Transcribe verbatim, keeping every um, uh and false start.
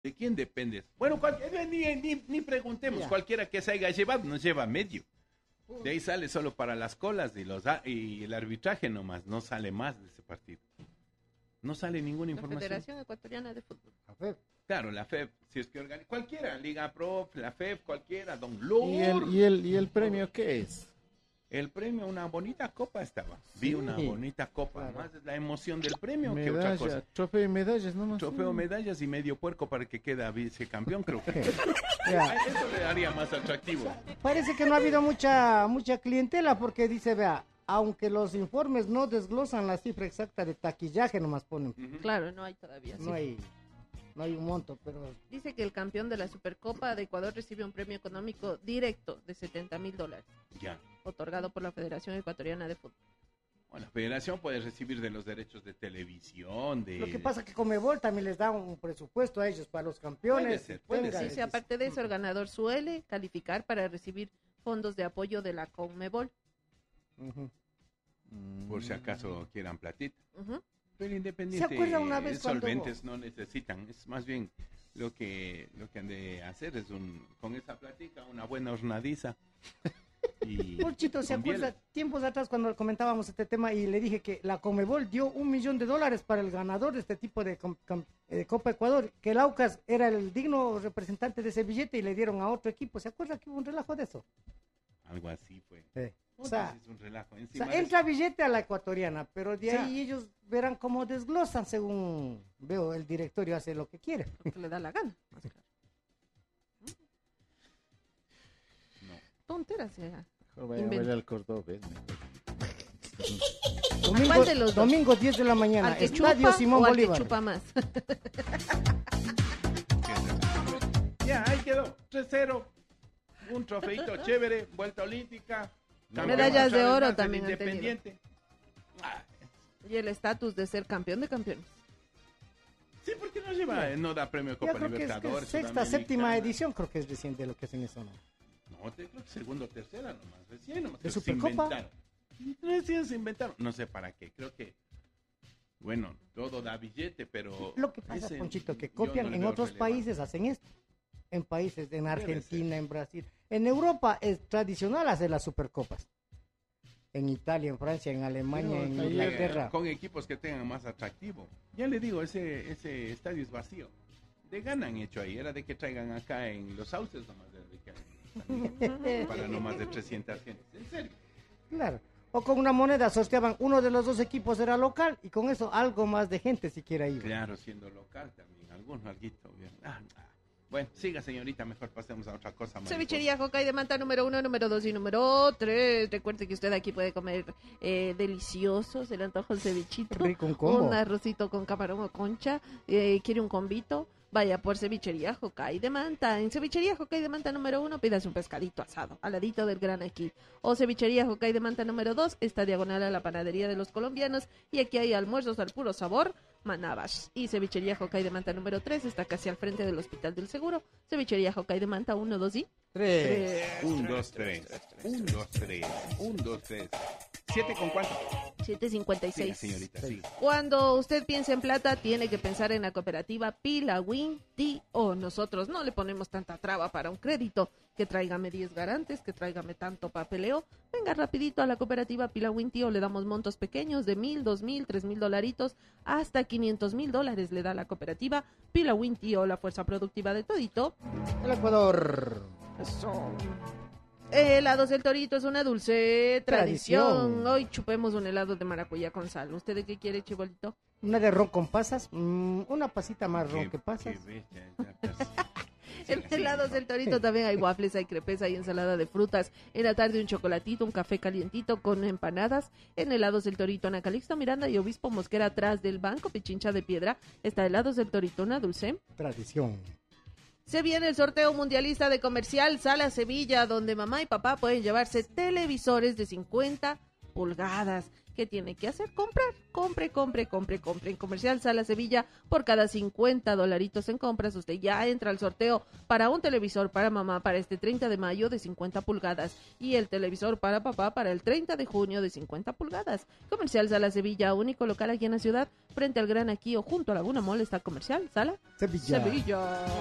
¿De quién dependes? Bueno, cualquier, ni, ni, ni preguntemos, ya. Cualquiera que se haya llevado nos lleva medio. De ahí sale solo para las colas y, los, y el arbitraje nomás, no sale más de ese partido. No sale ninguna información. La Federación Ecuatoriana de Fútbol. La F E F. Claro, la F E F, si es que organiza, cualquiera, Liga Pro, la F E F, cualquiera, Don Lur. ¿Y el, y el, y el premio qué es? El premio, una bonita copa estaba. Sí. Vi una bonita copa. Claro. Más es la emoción del premio Medalla, que otra cosa. Trofeo y medallas, ¿no? Trofeo, medallas y medio puerco para que quede vicecampeón, creo que. Eso le daría más atractivo. Parece que no ha habido mucha mucha clientela porque dice, vea, aunque los informes no desglosan la cifra exacta de taquillaje, nomás ponen. Uh-huh. Claro, no hay todavía. No sí. hay... No hay un monto, pero... Dice que el campeón de la Supercopa de Ecuador recibe un premio económico directo de setenta mil dólares. Ya. Otorgado por la Federación Ecuatoriana de Fútbol. Bueno, la Federación puede recibir de los derechos de televisión, de... Lo que pasa es que Conmebol también les da un presupuesto a ellos para los campeones. Puede ser, puede ser. Sí, sí, aparte de eso, el ganador suele calificar para recibir fondos de apoyo de la Conmebol. Uh-huh. Por si acaso quieran platita. Uh-huh. Pero Independiente, ¿se acuerda una vez solventes cuando... no necesitan, es más bien lo que lo que han de hacer es un con esa plática una buena hornadiza. Y Porchito, ¿se acuerda tiempos atrás cuando comentábamos este tema y le dije que la Conmebol dio un millón de dólares para el ganador de este tipo de, de Copa Ecuador, que el Aucas era el digno representante de ese billete y le dieron a otro equipo? ¿Se acuerda que hubo un relajo de eso? Algo así fue. Sí. O sea, es un relajo. o sea, entra es... billete a la ecuatoriana, pero de o sea, ahí ellos verán cómo desglosan según veo el directorio hace lo que quiere. Lo que le da la gana. Más claro. No. Tonteras ya. Mejor vaya a ver al Córdoba. Domingo, de los domingo diez de la mañana, Estadio chupa, Simón o Bolívar. Al que chupa más. Ya, ahí quedó. tres cero. Un trofeito chévere, vuelta olímpica. Medallas de oro también han Independiente. Ah. Y el estatus de ser campeón de campeones. Sí, porque no lleva, no da premio Copa Libertadores. Que es, que es sexta, séptima edición, creo que es reciente lo que hacen eso, ¿no? No, te creo que segunda o tercera nomás, recién nomás. ¿De Supercopa? Recién se inventaron, no sé para qué, creo que, bueno, todo da billete, pero... Lo que pasa, ese, Ponchito, que copian no en otros relevante. Países, hacen esto. En países, en Argentina, en Brasil. En Europa es tradicional hacer las Supercopas. En Italia, en Francia, en Alemania, no, en Inglaterra. Con equipos que tengan más atractivo. Ya le digo, ese ese estadio es vacío. De gana han hecho ahí, era de que traigan acá en los sauces nomás, de que para no más de trescientas gentes. ¿En serio? Claro. O con una moneda sorteaban, uno de los dos equipos era local y con eso algo más de gente siquiera iba. Claro, siendo local también, algún alguito. Ah, ah. Bueno, siga señorita, mejor pasemos a otra cosa. Cevichería Jocay de Manta número uno, número dos y número tres. Recuerde que usted aquí puede comer eh, delicioso, se le antoja un cevichito. Rico, un combo. Un arrocito con camarón o concha, eh, quiere un combito. Vaya por Cevichería Jocay de Manta. En Cevichería Jocay de Manta número uno, pidas un pescadito asado, al ladito del Gran Aquí. O Cevichería Jocay de Manta número dos, está diagonal a la panadería de los colombianos. Y aquí hay almuerzos al puro sabor, Manabas. Y Cevichería Jocay de Manta número tres, está casi al frente del Hospital del Seguro. Cevichería Jocay de Manta uno, dos y... tres. un, dos, tres. un, dos, tres. un, dos, tres. ¿Siete con cuánto? siete cincuenta y seis. Sí, señorita, sí. Cuando usted piense en plata, tiene que pensar en la cooperativa Pilawin T O. Nosotros no le ponemos tanta traba para un crédito. Que tráigame diez garantes, que tráigame tanto papeleo. Venga rapidito a la cooperativa Pilawin T O. Le damos montos pequeños de mil, dos mil, tres mil dolaritos, hasta quinientos mil dólares le da la cooperativa Pilawin T O, la fuerza productiva de todito el Ecuador. Eso. Helados del Torito es una dulce tradición. tradición. Hoy chupemos un helado de maracuyá con sal. ¿Usted de qué quiere, chibolito? Una de ron con pasas, mmm, una pasita más ron que pasas. En Helados del Torito también hay waffles, hay crepes, hay ensalada de frutas. En la tarde un chocolatito, un café calientito con empanadas. En Helados del Torito, Ana Calixto Miranda y Obispo Mosquera, atrás del Banco Pichincha de Piedra, está Helados del Torito, una dulce tradición. Se viene el sorteo mundialista de Comercial Sala Sevilla, donde mamá y papá pueden llevarse televisores de cincuenta pulgadas. ¿Qué tiene que hacer? Comprar. Compre, compre, compre, compre. En Comercial Sala Sevilla, por cada cincuenta dolaritos en compras, usted ya entra al sorteo para un televisor para mamá para este treinta de mayo de cincuenta pulgadas y el televisor para papá para el treinta de junio de cincuenta pulgadas. Comercial Sala Sevilla, único local aquí en la ciudad, frente al Gran Aquí o junto a Laguna Mall está Comercial Sala Sevilla. Sevilla.